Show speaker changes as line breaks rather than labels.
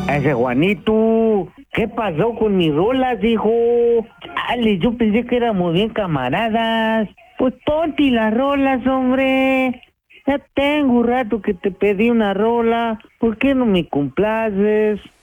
Ese Juanito, ¿qué pasó con mis rolas, hijo? Chale, yo pensé que éramos bien camaradas. Pues ponte las rolas, hombre. Ya tengo un rato que te pedí una rola. ¿Por qué no me complaces?